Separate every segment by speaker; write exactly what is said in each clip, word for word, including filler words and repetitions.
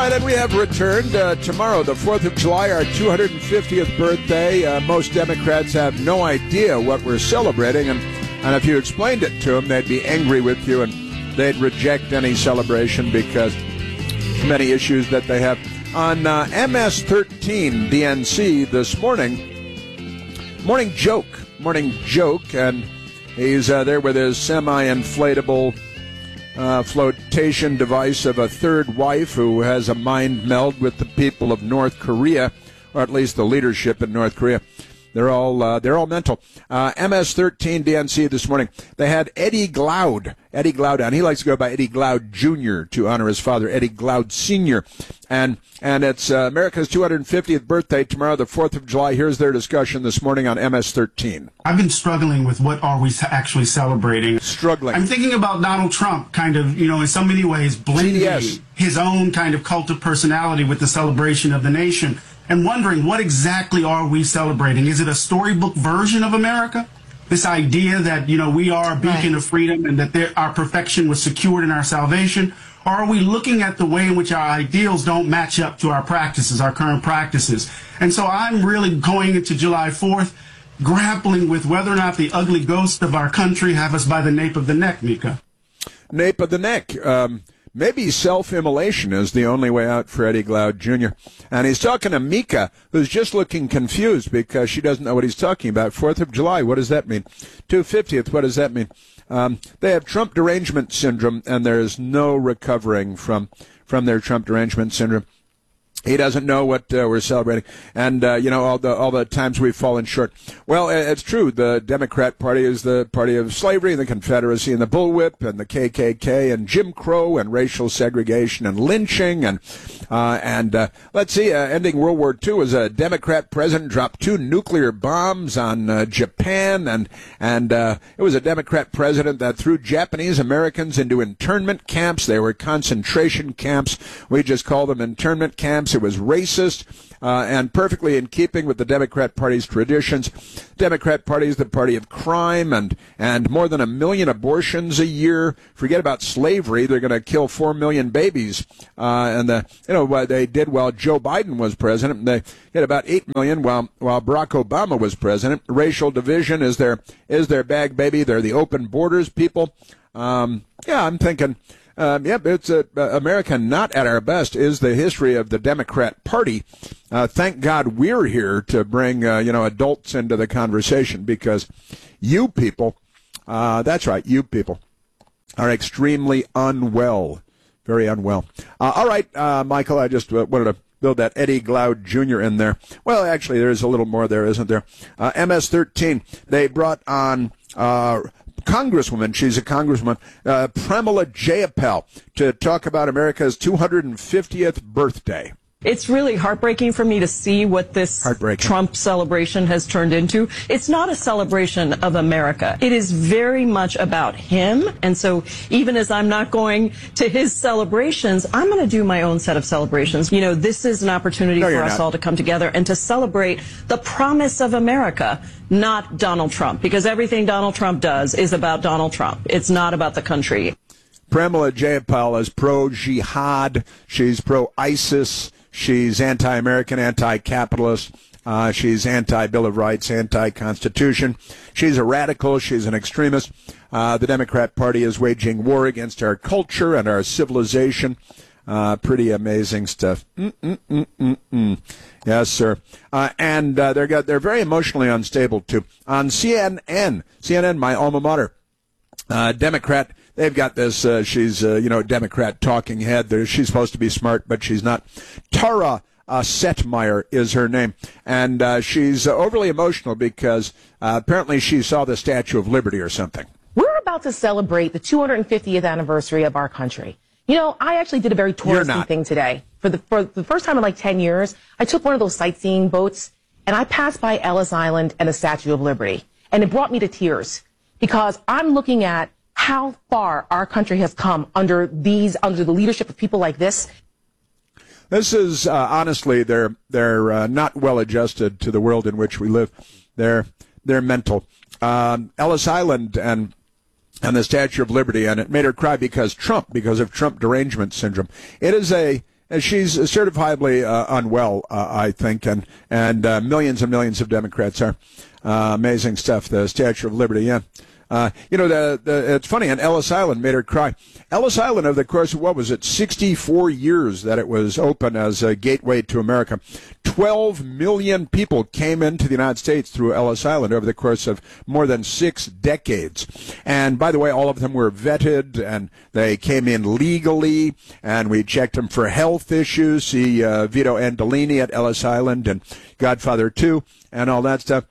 Speaker 1: right, and we have returned uh, tomorrow, the fourth of July, our two hundred fiftieth birthday. Uh, most Democrats have no idea what we're celebrating, and, and if you explained it to them, they'd be angry with you, and they'd reject any celebration because many issues that they have. On uh, M S thirteen D N C this morning, morning joke, morning joke, and he's uh, there with his semi-inflatable Uh, flotation device of a third wife who has a mind meld with the people of North Korea, or at least the leadership in North Korea. They're all uh, they're all mental. Uh, M S thirteen D N C this morning. They had Eddie Glaude, Eddie Glaude, and he likes to go by Eddie Glaude Junior to honor his father, Eddie Glaude Senior And and it's uh, America's two hundred fiftieth birthday tomorrow, the fourth of July. Here's their discussion this morning on M S thirteen.
Speaker 2: I've been struggling with what are we actually celebrating.
Speaker 1: Struggling.
Speaker 2: I'm thinking about Donald Trump, kind of, you know, in so many ways blending
Speaker 1: yes.
Speaker 2: his own kind of cult of personality with the celebration of the nation, and wondering what exactly are we celebrating? Is it a storybook version of America? This idea that, you know, we are a beacon right. of freedom and that there, our perfection was secured in our salvation? Or are we looking at the way in which our ideals don't match up to our practices, our current practices? And so I'm really going into July fourth, grappling with whether or not the ugly ghosts of our country have us by the nape of the neck, Mika.
Speaker 1: Nape of the neck. Um, maybe self-immolation is the only way out for Eddie Glaude Junior And he's talking to Mika, who's just looking confused because she doesn't know what he's talking about. fourth of July, what does that mean? two hundred fiftieth, what does that mean? Um, they have Trump derangement syndrome, and there is no recovering from from their Trump derangement syndrome. He doesn't know what uh, we're celebrating, and uh, you know all the all the times we've fallen short. Well, it's true. The Democrat Party is the party of slavery, and the Confederacy, and the bullwhip, and the K K K, and Jim Crow, and racial segregation, and lynching, and uh, and uh, let's see, uh, ending World War Two as a Democrat president dropped two nuclear bombs on uh, Japan, and and uh, it was a Democrat president that threw Japanese Americans into internment camps. They were concentration camps. We just call them internment camps. It was racist uh, and perfectly in keeping with the Democrat Party's traditions. Democrat Party is the party of crime and, and more than a million abortions a year. Forget about slavery. They're going to kill four million babies. Uh, and, the, you know, what they did while Joe Biden was president. They hit about eight million while, while Barack Obama was president. Racial division is their, is their bag baby. They're the open borders people. Um, yeah, I'm thinking... Um, yep, it's uh, America not at our best is the history of the Democrat Party. Uh, thank God we're here to bring, uh, you know, adults into the conversation because you people, uh, that's right, you people are extremely unwell, very unwell. Uh, all right, uh, Michael, I just uh, wanted to build that Eddie Glaude Junior in there. Well, actually, there's a little more there, isn't there? Uh, M S thirteen, they brought on... Uh, Congresswoman, she's a congresswoman, uh, Pramila Jayapal, to talk about America's two hundred fiftieth birthday.
Speaker 3: It's really heartbreaking for me to see what this Trump celebration has turned into. It's not a celebration of America. It is very much about him. And so even as I'm not going to his celebrations, I'm going to do my own set of celebrations. You know, this is an opportunity
Speaker 1: no,
Speaker 3: for us
Speaker 1: not.
Speaker 3: all to come together and to celebrate the promise of America, not Donald Trump, because everything Donald Trump does is about Donald Trump. It's not about the country.
Speaker 1: Pramila Jayapal is pro-jihad. She's pro-ISIS. She's anti-American, anti-capitalist. Uh, she's anti-Bill of Rights, anti-Constitution. She's a radical. She's an extremist. Uh, the Democrat Party is waging war against our culture and our civilization. Uh, pretty amazing stuff. Mm-mm-mm-mm-mm. Yes, sir. Uh, and uh, they're got, they're very emotionally unstable, too. On C N N, C N N, my alma mater, uh, Democrat. They've got this, uh, she's, uh, you know, Democrat talking head. There, she's supposed to be smart, but she's not. Tara uh, Setmeyer is her name. And uh, she's uh, overly emotional because uh, apparently she saw the Statue of Liberty or something.
Speaker 4: We're about to celebrate the two hundred fiftieth anniversary of our country. You know, I actually did a very touristy thing today. For the, for the first time in like ten years, I took one of those sightseeing boats, and I passed by Ellis Island and the Statue of Liberty. And it brought me to tears because I'm looking at how far our country has come under these, under the leadership of people like this.
Speaker 1: This is, uh, honestly, they're, they're uh, not well adjusted to the world in which we live. They're, they're mental. Um, Ellis Island and, and the Statue of Liberty, and it made her cry because Trump, because of Trump derangement syndrome. It is a, she's certifiably uh, unwell, uh, I think, and and uh, millions and millions of Democrats are. Uh, amazing stuff. The Statue of Liberty, yeah. Uh, you know, the, the, it's funny, and Ellis Island made her cry. Ellis Island, over the course of, what was it, sixty-four years that it was open as a gateway to America. twelve million people came into the United States through Ellis Island over the course of more than six decades. And by the way, all of them were vetted, and they came in legally, and we checked them for health issues. See uh, Vito Andolini at Ellis Island and Godfather two and all that stuff.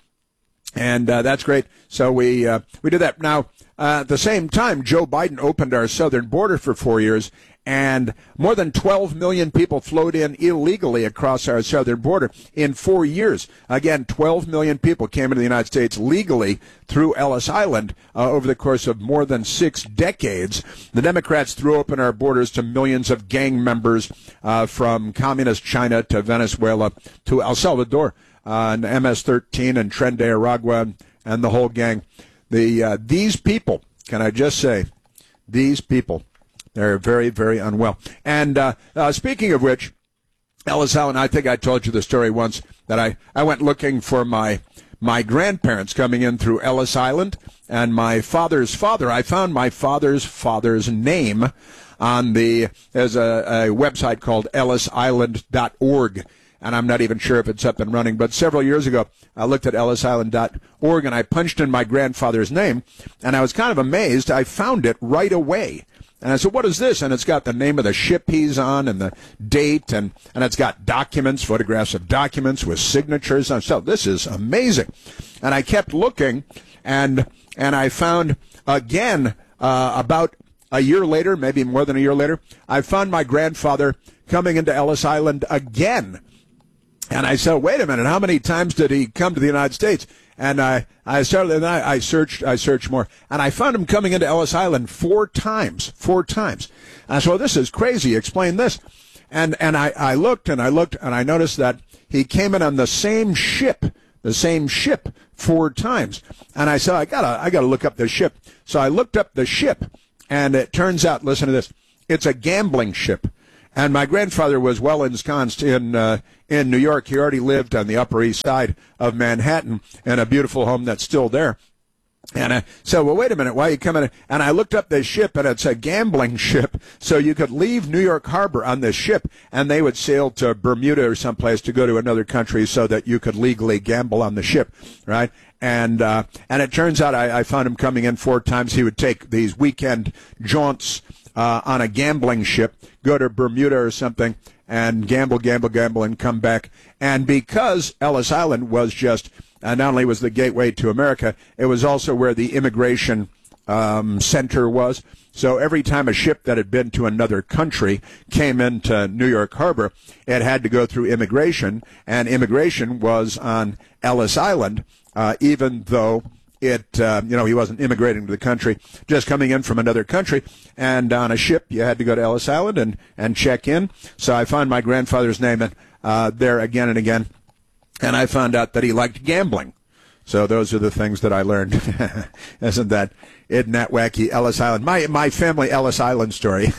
Speaker 1: And uh, that's great. So we uh, we did that. Now, uh, at the same time, Joe Biden opened our southern border for four years, and more than twelve million people flowed in illegally across our southern border in four years. Again, twelve million people came into the United States legally through Ellis Island uh, over the course of more than six decades. The Democrats threw open our borders to millions of gang members uh, from communist China to Venezuela to El Salvador. Uh, and M S thirteen and Tren de Aragua and the whole gang. The uh, these people, can I just say, these people, they're very, very unwell. And uh, uh, speaking of which, Ellis Island, I think I told you the story once that I, I went looking for my my grandparents coming in through Ellis Island, and my father's father. I found my father's father's name on the, there's a, a website called ellis island dot org. And I'm not even sure if it's up and running. But several years ago, I looked at ellis island dot org, and I punched in my grandfather's name, and I was kind of amazed. I found it right away. And I said, what is this? And it's got the name of the ship he's on and the date, and, and it's got documents, photographs of documents with signatures. And so this is amazing. And I kept looking, and and I found, again, uh, about a year later, maybe more than a year later, I found my grandfather coming into Ellis Island again. And I said, wait a minute, how many times did he come to the United States? And I, I started, and I, I searched, I searched more. And I found him coming into Ellis Island four times, four times. And I said, well, this is crazy. Explain this. And, and I, I looked and I looked and I noticed that he came in on the same ship, the same ship four times. And I said, I gotta, I gotta look up this ship. So I looked up the ship, and it turns out, listen to this, it's a gambling ship. And my grandfather was well ensconced in uh, in New York. He already lived on the Upper East Side of Manhattan in a beautiful home that's still there. And I said, well, wait a minute, why are you coming? And I looked up this ship, and it's a gambling ship. So you could leave New York Harbor on this ship, and they would sail to Bermuda or someplace to go to another country so that you could legally gamble on the ship, right? And uh, and it turns out I, I found him coming in four times. He would take these weekend jaunts Uh, on a gambling ship, go to Bermuda or something, and gamble, gamble, gamble, and come back. And because Ellis Island was just, uh, not only was the gateway to America, it was also where the immigration um, center was. So every time a ship that had been to another country came into New York Harbor, it had to go through immigration, and immigration was on Ellis Island, uh, even though It, uh, you know, he wasn't immigrating to the country, just coming in from another country. And on a ship, you had to go to Ellis Island and, and check in. So I found my grandfather's name uh, there again and again. And I found out that he liked gambling. So those are the things that I learned. Isn't that, isn't that wacky? Ellis Island. My, my family Ellis Island story.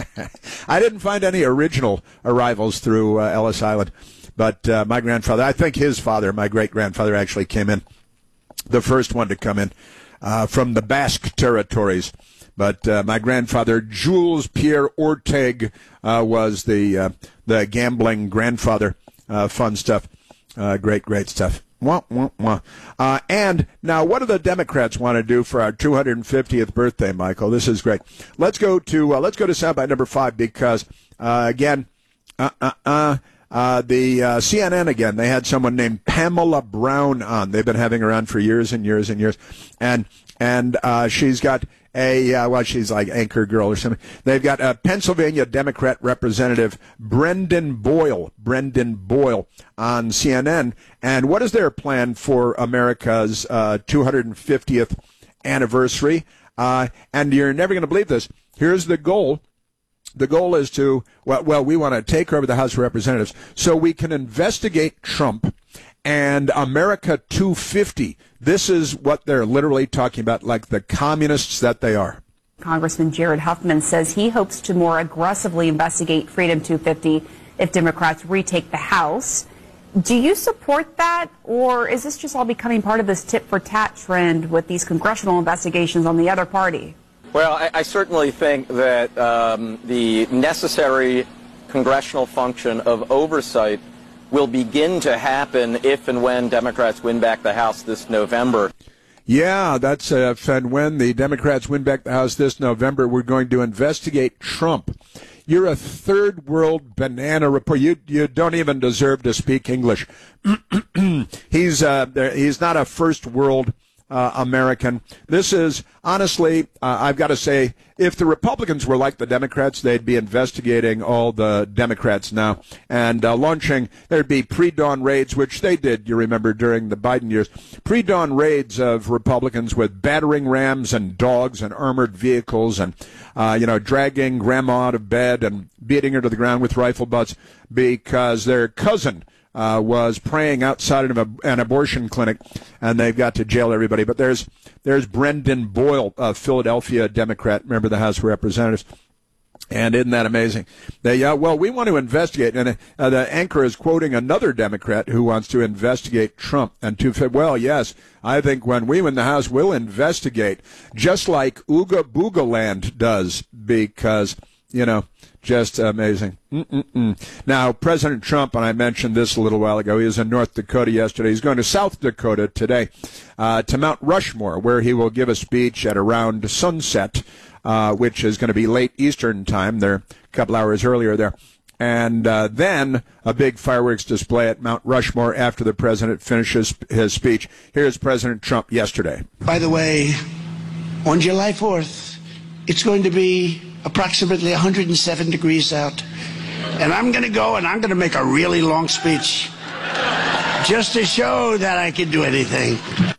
Speaker 1: I didn't find any original arrivals through uh, Ellis Island. But uh, my grandfather, I think his father, my great-grandfather, actually came in. The first one to come in uh, from the Basque territories. But uh, my grandfather, Jules Pierre Ortega, uh, was the uh, the gambling grandfather. Uh, fun stuff. Uh, great, great stuff. Wah, wah, wah. Uh, and now, what do the Democrats want to do for our two hundred fiftieth birthday, Michael? This is great. Let's go to uh, let's go to soundbite number five because uh, again, uh, uh, uh. Uh, the uh, C N N again, they had someone named Pamela Brown on. They've been having her on for years and years and years. And and uh, she's got a, uh, well, she's like anchor girl or something. They've got a Pennsylvania Democrat Representative Brendan Boyle, Brendan Boyle on C N N. And what is their plan for America's uh, two hundred fiftieth anniversary? Uh, and you're never going to believe this. Here's the goal. The goal is to, well, well, we want to take over the House of Representatives so we can investigate Trump and America two fifty. This is what they're literally talking about, like the communists that they are.
Speaker 5: Congressman Jared Huffman says he hopes to more aggressively investigate Freedom two fifty if Democrats retake the House. Do you support that, or is this just all becoming part of this tit-for-tat trend with these congressional investigations on the other party?
Speaker 6: Well, I, I certainly think that um, the necessary congressional function of oversight will begin to happen if and when Democrats win back the House this November.
Speaker 1: Yeah, that's uh, and when the Democrats win back the House this November, we're going to investigate Trump. You're a third world banana report. You you don't even deserve to speak English. he's uh, he's not a first world uh, American. This is honestly, uh, I've got to say, if the Republicans were like the Democrats, they'd be investigating all the Democrats now and uh, launching. There'd be pre-dawn raids, which they did, you remember, during the Biden years. Pre-dawn raids of Republicans with battering rams and dogs and armored vehicles and, uh, you know, dragging grandma out of bed and beating her to the ground with rifle butts because their cousin Uh, was praying outside of a, an abortion clinic, and they've got to jail everybody. But there's there's Brendan Boyle, a Philadelphia Democrat, member of the House of Representatives. And isn't that amazing? They, uh, well, we want to investigate. And uh, the anchor is quoting another Democrat who wants to investigate Trump. And to well, yes, I think when we win the House, we'll investigate, just like Ooga Booga Land does, because, you know, just amazing. Mm-mm-mm. Now, President Trump, and I mentioned this a little while ago, he was in North Dakota yesterday. He's going to South Dakota today, uh, to Mount Rushmore, where he will give a speech at around sunset, uh, which is going to be late Eastern time. They're a couple hours earlier there. And uh, then a big fireworks display at Mount Rushmore after the president finishes his speech. Here's President Trump yesterday.
Speaker 7: By the way, on July fourth, it's going to be approximately one hundred seven degrees out. And I'm going to go and I'm going to make a really long speech just to show that I can do anything.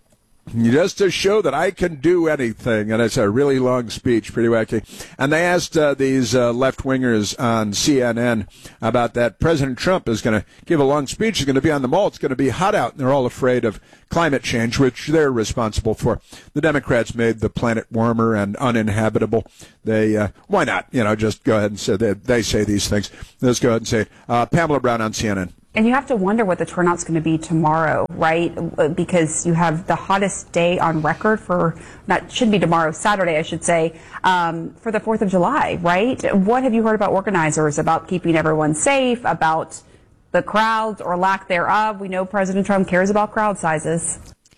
Speaker 1: Just to show that I can do anything. And it's a really long speech, pretty wacky. And they asked uh, these uh, left-wingers on C N N about that. President Trump is going to give a long speech. He's going to be on the mall. It's going to be hot out. And they're all afraid of climate change, which they're responsible for. The Democrats made the planet warmer and uninhabitable. They, uh, why not? You know, just go ahead and say they, they say these things. Let's go ahead and say it. Uh, Pamela Brown on C N N.
Speaker 5: And you have to wonder what the turnout's going to be tomorrow, right? Because you have the hottest day on record for, not should be tomorrow, Saturday, I should say, um, for the fourth of July, right? What have you heard about organizers, about keeping everyone safe, about the crowds or lack thereof? We know President Trump cares about crowd sizes.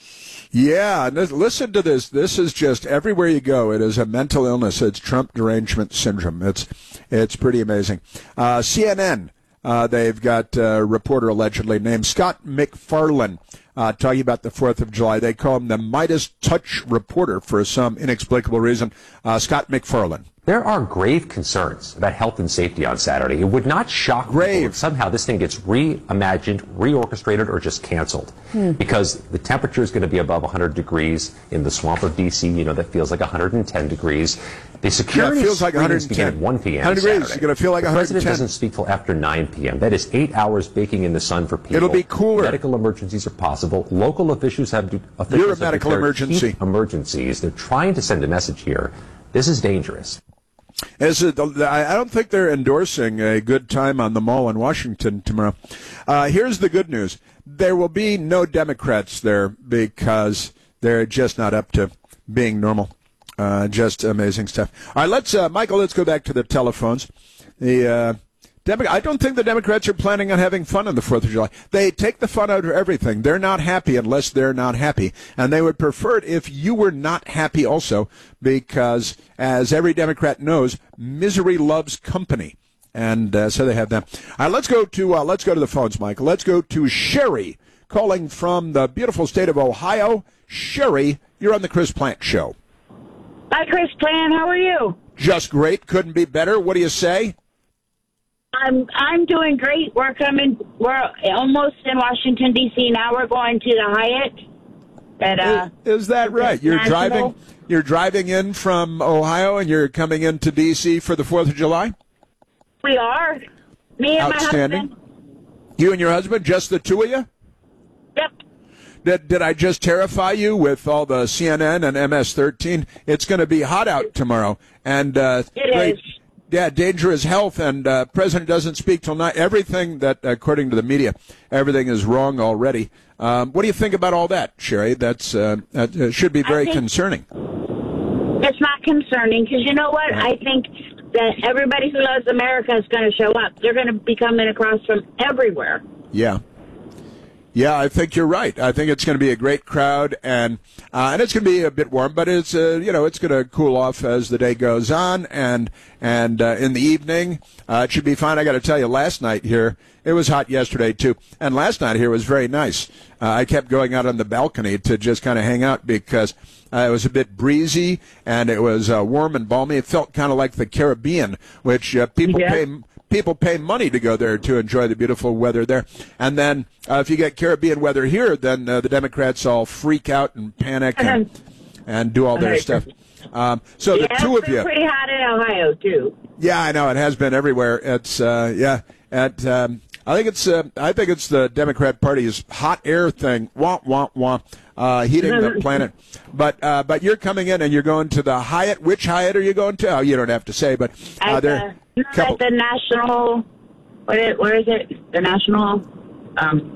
Speaker 1: Yeah, listen to this. This is just everywhere you go. It is a mental illness. It's Trump derangement syndrome. It's, it's pretty amazing. Uh, C N N. Uh, they've got a reporter allegedly named Scott McFarlane uh, talking about the fourth of July. They call him the Midas Touch reporter for some inexplicable reason. Uh, Scott McFarlane.
Speaker 8: There are grave concerns about health and safety on Saturday. It would not shock
Speaker 1: grave.
Speaker 8: people if somehow this thing gets reimagined, reorchestrated, or just canceled. Hmm. Because the temperature is going to be above one hundred degrees in the swamp of D C. You know, that feels like one hundred ten degrees. The security
Speaker 1: yeah, feels like one hundred ten.
Speaker 8: Begin at one p.m.
Speaker 1: one hundred degrees.
Speaker 8: Saturday.
Speaker 1: It's going to feel like
Speaker 8: the
Speaker 1: one hundred ten.
Speaker 8: The president doesn't speak till after nine p.m. That is eight hours baking in the sun for people.
Speaker 1: It'll be cooler.
Speaker 8: Medical emergencies are possible. Local officials have to. Officials
Speaker 1: You're a medical
Speaker 8: have
Speaker 1: emergency.
Speaker 8: Emergencies. They're trying to send a message here. This is dangerous.
Speaker 1: As a, I don't think they're endorsing a good time on the mall in Washington tomorrow. Uh, here's the good news. There will be no Democrats there because they're just not up to being normal. Uh, just amazing stuff. All right, let's, uh, Michael, let's go back to the telephones. The uh, Demo- I don't think the Democrats are planning on having fun on the fourth of July. They take the fun out of everything. They're not happy unless they're not happy. And they would prefer it if you were not happy also because, as every Democrat knows, misery loves company. And uh, so they have them. All right, let's go to uh, let's go to the phones, Michael. Let's go to Sherry calling from the beautiful state of Ohio. Sherry, you're on the Chris Plant Show.
Speaker 9: Hi, Chris Plant. How are you?
Speaker 1: Just great. Couldn't be better. What do you say?
Speaker 9: I'm I'm doing great. We're coming. We're almost in Washington D C now. We're going to the Hyatt. At, uh,
Speaker 1: is that right? You're
Speaker 9: National.
Speaker 1: driving. You're driving in from Ohio, and you're coming into D C for the Fourth of July.
Speaker 9: We are. Me and
Speaker 1: Outstanding.
Speaker 9: my husband.
Speaker 1: You and your husband, just the two of you?
Speaker 9: Yep.
Speaker 1: Did, did I just terrify you with all the C N N and M S thirteen? It's going to be hot out tomorrow. And uh,
Speaker 9: it
Speaker 1: great,
Speaker 9: is.
Speaker 1: Yeah, dangerous health, and uh, President doesn't speak till night. Everything that, according to the media, everything is wrong already. Um, what do you think about all that, Sherry? That's uh, that uh, should be very concerning.
Speaker 9: It's not concerning because you know what? I think that everybody who loves America is going to show up. They're going to be coming across from everywhere.
Speaker 1: Yeah. Yeah, I think you're right. I think it's going to be a great crowd, and uh, and it's going to be a bit warm, but it's uh, you know it's going to cool off as the day goes on, and and uh, in the evening uh, it should be fine. I got to tell you, last night here it was hot yesterday too, and last night here was very nice. Uh, I kept going out on the balcony to just kind of hang out because uh, it was a bit breezy and it was uh, warm and balmy. It felt kind of like the Caribbean, which uh, people
Speaker 9: yeah.
Speaker 1: pay. People pay money to go there to enjoy the beautiful weather there. And then uh, if you get Caribbean weather here, then uh, the Democrats all freak out and panic and, and do all their stuff. Um, so
Speaker 9: yeah,
Speaker 1: the two
Speaker 9: it's
Speaker 1: of you.
Speaker 9: It's pretty hot in Ohio, too.
Speaker 1: Yeah, I know. It has been everywhere. It's, uh, yeah. At, um, I think it's uh, I think it's the Democrat Party's hot air thing, wah, wah, wah, uh, heating the planet. But uh, but you're coming in and you're going to the Hyatt. Which Hyatt are you going to? Oh, you don't have to say, but uh, there.
Speaker 9: The, couple... At the National, what is, where is it? The National, um,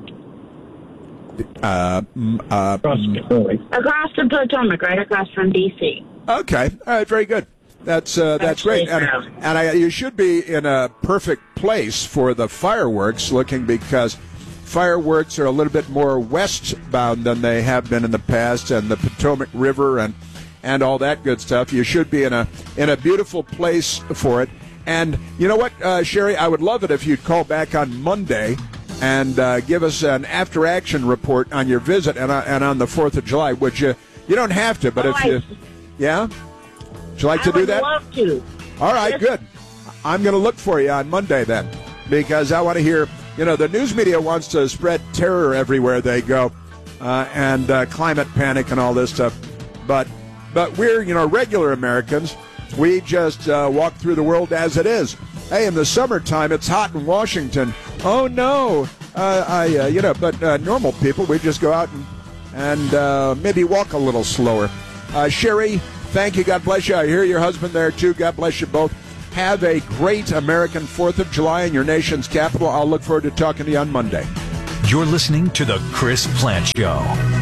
Speaker 1: uh, uh,
Speaker 9: across, across the Potomac, right across from D C.
Speaker 1: Okay, all right, very good. That's uh, that's great, and, and I, you should be in a perfect place for the fireworks. Looking because fireworks are a little bit more westbound than they have been in the past, and the Potomac River and and all that good stuff. You should be in a in a beautiful place for it. And you know what, uh, Sherry, I would love it if you'd call back on Monday and uh, give us an after-action report on your visit and, uh, and on the fourth of July. Would you? You don't have to, but
Speaker 9: oh,
Speaker 1: if you,
Speaker 9: I,
Speaker 1: yeah, would you like to
Speaker 9: I
Speaker 1: do
Speaker 9: would
Speaker 1: that?
Speaker 9: love to.
Speaker 1: All right,
Speaker 9: yes.
Speaker 1: good. I'm going to look for you on Monday then, because I want to hear. You know, the news media wants to spread terror everywhere they go, uh, and uh, climate panic and all this stuff, but but we're you know regular Americans. We just uh, walk through the world as it is. Hey, in the summertime, it's hot in Washington. Oh, no. Uh, I, uh, you know, but uh, normal people, we just go out and, and uh, maybe walk a little slower. Uh, Sherry, thank you. God bless you. I hear your husband there, too. God bless you both. Have a great American fourth of July in your nation's capital. I'll look forward to talking to you on Monday.
Speaker 10: You're listening to The Chris Plante Show.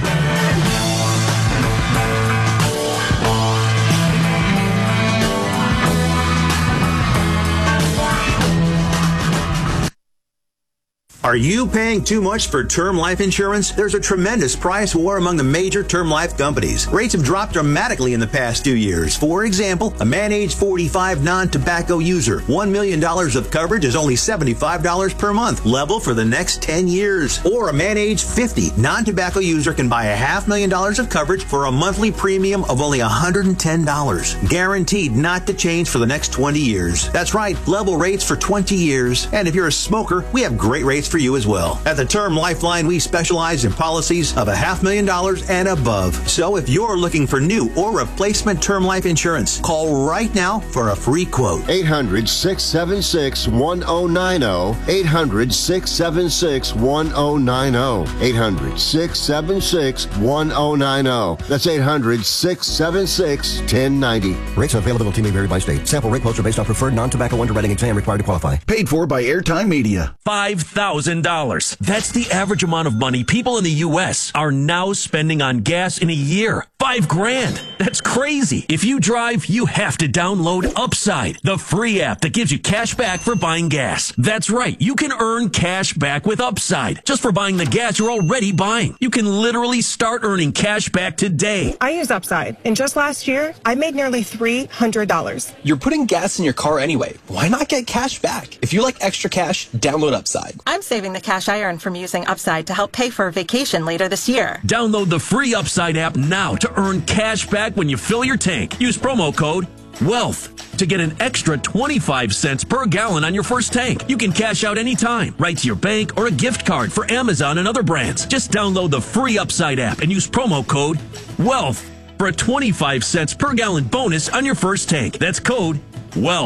Speaker 11: Are you paying too much for term life insurance? There's a tremendous price war among the major term life companies. Rates have dropped dramatically in the past two years. For example, a man age forty-five non-tobacco user, one million dollars of coverage is only seventy-five dollars per month, level for the next ten years. Or a man age fifty non-tobacco user can buy a half million dollars of coverage for a monthly premium of only one hundred ten dollars. Guaranteed not to change for the next twenty years. That's right, level rates for twenty years. And if you're a smoker, we have great rates for you as well. At the Term Lifeline, we specialize in policies of a half million dollars and above. So if you're looking for new or replacement term life insurance, call right now for a free quote.
Speaker 12: eight hundred, six seven six, one oh nine oh. eight hundred, six seven six, one oh nine oh. eight hundred, six seven six, one oh nine oh. That's eight hundred, six seven six, one oh nine oh.
Speaker 13: Rates and availability may vary by state. Sample rate quotes are based on preferred non-tobacco underwriting exam required to qualify.
Speaker 14: Paid for by Airtime Media.
Speaker 15: five thousand dollars. That's the average amount of money people in the U S are now spending on gas in a year. Five grand. That's crazy. If you drive, you have to download Upside, the free app that gives you cash back for buying gas. That's right. You can earn cash back with Upside just for buying the gas you're already buying. You can literally start earning cash back today.
Speaker 16: I use Upside, and just last year, I made nearly three hundred dollars.
Speaker 17: You're putting gas in your car anyway. Why not get cash back? If you like extra cash, download Upside.
Speaker 18: I'm saving the cash I earned from using Upside to help pay for a vacation later this year.
Speaker 15: Download the free Upside app now to earn cash back when you fill your tank. Use promo code WEALTH to get an extra twenty-five cents per gallon on your first tank. You can cash out anytime, right to your bank or a gift card for Amazon and other brands. Just download the free Upside app and use promo code WEALTH for a twenty-five cents per gallon bonus on your first tank. That's code WEALTH.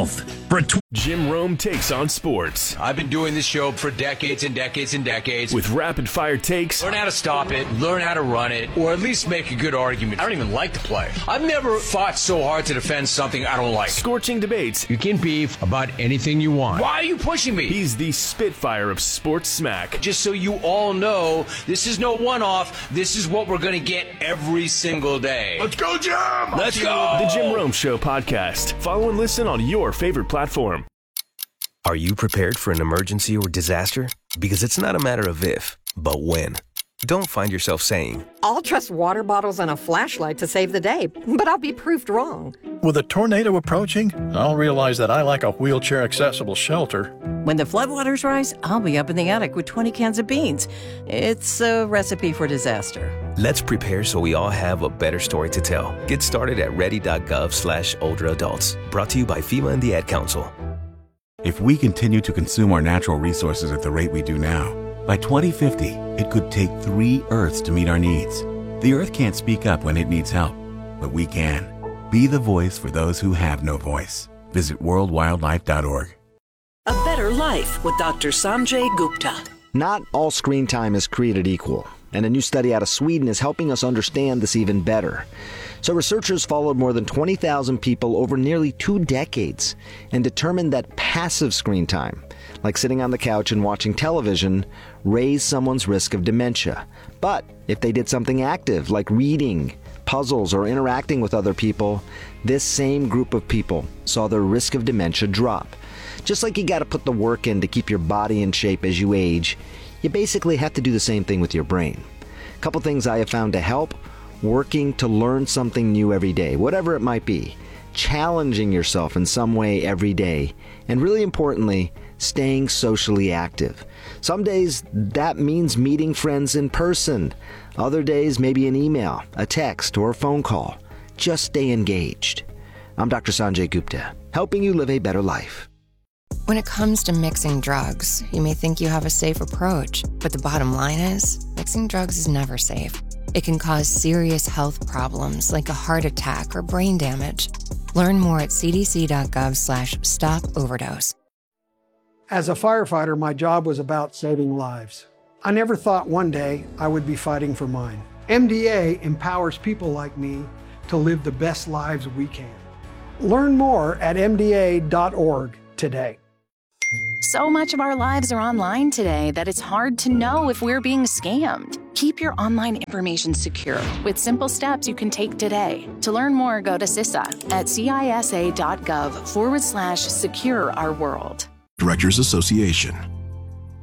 Speaker 15: For tw-
Speaker 19: Jim Rome takes on sports.
Speaker 20: I've been doing this show for decades and decades and decades.
Speaker 19: With rapid-fire takes.
Speaker 20: Learn how to stop it, learn how to run it, or at least make a good argument. I don't even like the play. I've never fought so hard to defend something I don't like.
Speaker 19: Scorching debates.
Speaker 20: You can beef about anything you want. Why are you pushing me?
Speaker 19: He's the Spitfire of sports smack.
Speaker 20: Just so you all know, this is no one-off. This is what we're going to get every single day.
Speaker 14: Let's go, Jim!
Speaker 20: Let's go!
Speaker 19: The Jim Rome Show podcast. Follow and listen on your favorite platform.
Speaker 21: Are you prepared for an emergency or disaster? Because it's not a matter of if, but when. Don't find yourself saying,
Speaker 22: I'll trust water bottles and a flashlight to save the day, but I'll be proved wrong.
Speaker 23: With a tornado approaching, I'll realize that I lack a wheelchair-accessible shelter.
Speaker 24: When the floodwaters rise, I'll be up in the attic with twenty cans of beans. It's a recipe for disaster.
Speaker 21: Let's prepare so we all have a better story to tell. Get started at ready.gov slash older adults. Brought to you by FEMA and the Ad Council.
Speaker 25: If we continue to consume our natural resources at the rate we do now, by twenty fifty, it could take three Earths to meet our needs. The Earth can't speak up when it needs help, but we can. Be the voice for those who have no voice. Visit world wildlife dot org.
Speaker 26: A Better Life with Doctor Sanjay Gupta.
Speaker 27: Not all screen time is created equal, and a new study out of Sweden is helping us understand this even better. So researchers followed more than twenty thousand people over nearly two decades and determined that passive screen time, like sitting on the couch and watching television, raised someone's risk of dementia. But if they did something active, like reading, puzzles, or interacting with other people, this same group of people saw their risk of dementia drop. Just like you got to put the work in to keep your body in shape as you age, you basically have to do the same thing with your brain. A couple things I have found to help: working to learn something new every day, whatever it might be, challenging yourself in some way every day, and really importantly, staying socially active. Some days that means meeting friends in person. Other days maybe an email, a text, or a phone call. Just stay engaged. I'm Doctor Sanjay Gupta, helping you live a better life.
Speaker 28: When it comes to mixing drugs, you may think you have a safe approach, but the bottom line is, mixing drugs is never safe. It can cause serious health problems like a heart attack or brain damage. Learn more at cdc.gov slash stop overdose.
Speaker 29: As a firefighter, my job was about saving lives. I never thought one day I would be fighting for mine. M D A empowers people like me to live the best lives we can. Learn more at m d a dot org today.
Speaker 30: So much of our lives are online today that it's hard to know if we're being scammed. Keep your online information secure with simple steps you can take today. To learn more, go to C I S A at cisa.gov forward slash secure our world.
Speaker 14: Directors Association.